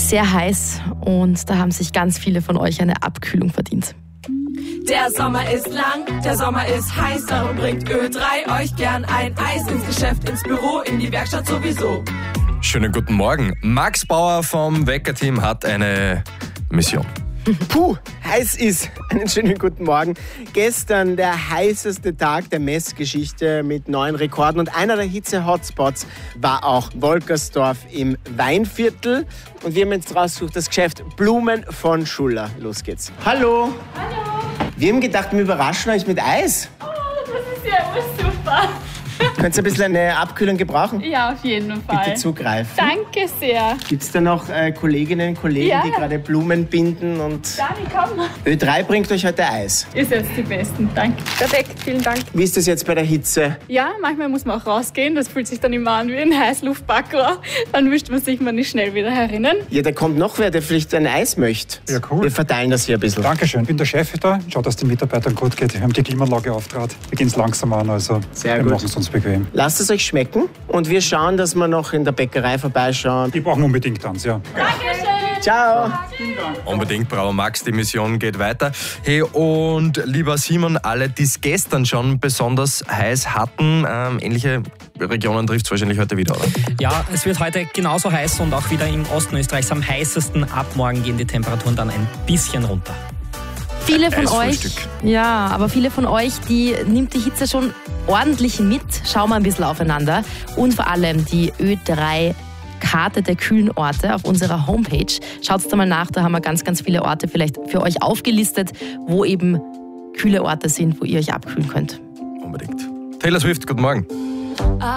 sehr heiß und da haben sich ganz viele von euch eine Abkühlung verdient. Der Sommer ist lang, der Sommer ist heiß, darum bringt Ö3 euch gern ein Eis ins Geschäft, ins Büro, in die Werkstatt sowieso. Schönen guten Morgen. Max Bauer vom Wecker-Team hat eine Mission. Puh, heiß ist. Einen schönen guten Morgen. Gestern der heißeste Tag der Messgeschichte mit neuen Rekorden und einer der Hitze-Hotspots war auch Wolkersdorf im Weinviertel. Und wir haben jetzt rausgesucht das Geschäft Blumen von Schuller. Los geht's. Hallo. Hallo. Wir haben gedacht, wir überraschen euch mit Eis. Oh, das ist ja super. Könnt ihr ein bisschen eine Abkühlung gebrauchen? Ja, auf jeden Fall. Bitte zugreifen. Danke sehr. Gibt es da noch Kolleginnen und Kollegen, Ja. die gerade Blumen binden? Und Dani, komm. Ö3 bringt euch heute Eis. Ist jetzt die Besten. Danke. Perfekt, vielen Dank. Wie ist das jetzt bei der Hitze? Ja, manchmal muss man auch rausgehen. Das fühlt sich dann immer an wie ein Heißluftbackohr. Dann wischt man sich mal nicht schnell wieder herinnen. Ja, da kommt noch wer, der vielleicht ein Eis möchte. Ja, cool. Wir verteilen das hier ein bisschen. Dankeschön. Ich bin der Chef da. Schau, dass es den Mitarbeitern gut geht. Wir haben die Klimaanlage auftrat. Wir gehen es langsam an, also Sehr wir gut. machen es uns bequem. Lasst es euch schmecken und wir schauen, dass wir noch in der Bäckerei vorbeischauen. Die brauchen unbedingt eins, ja. Dankeschön. Ciao! Unbedingt, Brauer Max, die Mission geht weiter. Hey, und lieber Simon, alle, die es gestern schon besonders heiß hatten, ähnliche Regionen trifft es wahrscheinlich heute wieder, oder? Ja, es wird heute genauso heiß und auch wieder im Osten Österreichs am heißesten. Ab morgen gehen die Temperaturen dann ein bisschen runter. Viele von euch, Eisfrühstück. ja, aber viele von euch, die nimmt die Hitze schon ordentlich mit. Schauen wir ein bisschen aufeinander. Und vor allem die Ö3-Karte der kühlen Orte auf unserer Homepage. Schaut da mal nach, da haben wir ganz, ganz viele Orte vielleicht für euch aufgelistet, wo eben kühle Orte sind, wo ihr euch abkühlen könnt. Unbedingt. Taylor Swift, guten Morgen.